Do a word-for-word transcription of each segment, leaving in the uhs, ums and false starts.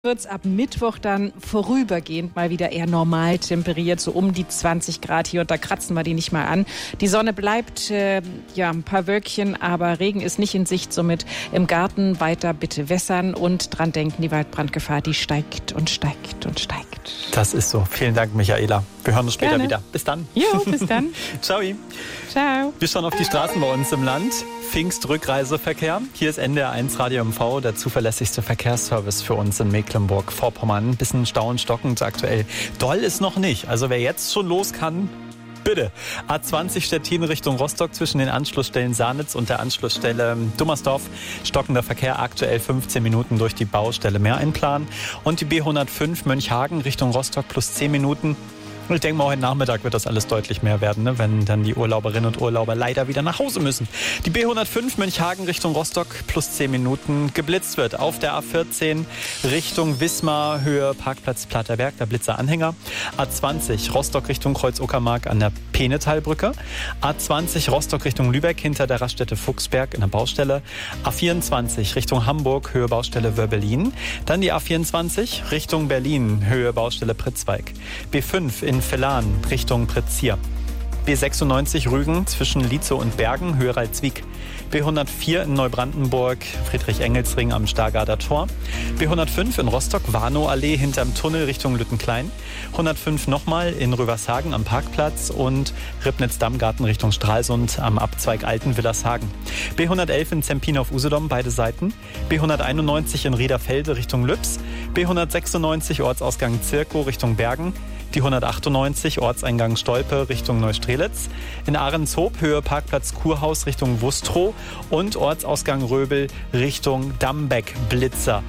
Wird es ab Mittwoch dann vorübergehend mal wieder eher normal temperiert, so um die zwanzig Grad. Hier und da kratzen wir die nicht mal an. Die Sonne bleibt, äh, ja, ein paar Wölkchen, aber Regen ist nicht in Sicht. Somit im Garten weiter bitte wässern und dran denken, die Waldbrandgefahr, die steigt und steigt und steigt. Das ist so. Vielen Dank, Michaela. Wir hören uns später Gerne. wieder. Bis dann. Jo, bis dann. Ciao. Ciao. Wir schauen auf die Straßen bei uns im Land. Pfingstrückreiseverkehr. Hier ist N D R eins Radio M V, der zuverlässigste Verkehrsservice für uns in Mecklenburg-Vorpommern. Bisschen Stau und stockend aktuell. Doll ist noch nicht. Also wer jetzt schon los kann, bitte. A zwanzig Stettin Richtung Rostock zwischen den Anschlussstellen Sahnitz und der Anschlussstelle Dummersdorf. Stockender Verkehr, aktuell fünfzehn Minuten durch die Baustelle mehr einplanen. Und die B hundertfünf Mönchhagen Richtung Rostock plus zehn Minuten. Und ich denke mal, heute Nachmittag wird das alles deutlich mehr werden, ne? Wenn dann die Urlauberinnen und Urlauber leider wieder nach Hause müssen. Die B hundertfünf Mönchhagen Richtung Rostock plus zehn Minuten geblitzt wird. Auf der A vierzehn Richtung Wismar, Höhe Parkplatz Platterberg, der Blitzeranhänger. A zwanzig Rostock Richtung Kreuz-Uckermark an der Penetalbrücke. A zwanzig Rostock Richtung Lübeck hinter der Raststätte Fuchsberg in der Baustelle. A vierundzwanzig Richtung Hamburg, Höhe Baustelle Wörbelin. Dann die A vierundzwanzig Richtung Berlin, Höhe Baustelle Pritzwalk. B fünf in Vellan Richtung Pritzsier. B sechsundneunzig Rügen zwischen Lietzow und Bergen, Höhe Ralzwiek. B hundertvier in Neubrandenburg, Friedrich-Engels-Ring am Stargarder Tor. B hundertfünf in Rostock, Warnow-Allee hinterm Tunnel Richtung Lüttenklein. hundertfünf nochmal in Rövershagen am Parkplatz und Ribnitz-Dammgarten Richtung Stralsund am Abzweig Altenwillershagen. B hundertelf in Zempin auf Usedom, beide Seiten. B hunderteinundneunzig in Riederfelde Richtung Lübs. B hundertsechsundneunzig Ortsausgang Zirkow Richtung Bergen. Die hundertachtundneunzig Ortseingang Stolpe Richtung Neustrelitz. In Ahrenshoop Höhe Parkplatz Kurhaus Richtung Wustrow und Ortsausgang Röbel Richtung Dambeck Blitzer.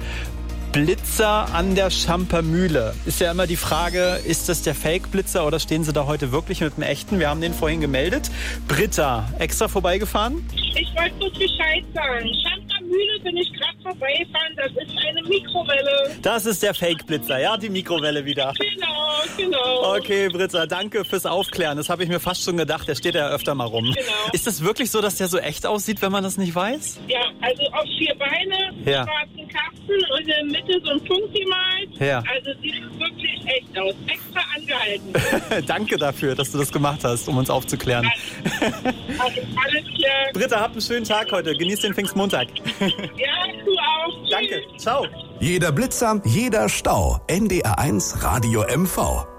Blitzer an der Schampermühle. Ist ja immer die Frage, ist das der Fake-Blitzer oder stehen Sie da heute wirklich mit dem echten? Wir haben den vorhin gemeldet. Britta, extra vorbeigefahren? Ich wollte bloß Bescheid sagen. Schampermühle bin ich gerade vorbeigefahren. Das ist eine Mikrowelle. Das ist der Fake-Blitzer, ja? Die Mikrowelle wieder. Genau, genau. Okay, Britta, danke fürs Aufklären. Das habe ich mir fast schon gedacht. Der steht ja öfter mal rum. Genau. Ist das wirklich so, dass der so echt aussieht, wenn man das nicht weiß? Ja, also auf vier Beine, Ja. schwarzen Kasten und in der Mitte so ein Punkt gemalt. Ja. Also sieht wirklich echt aus. Extra angehalten. Danke dafür, dass du das gemacht hast, um uns aufzuklären. Also, alles klar. Britta, habt einen schönen Tag heute. Genießt den Pfingstmontag. Ja, du auch. Danke. Ciao. Jeder Blitzer, jeder Stau. N D R eins Radio M V.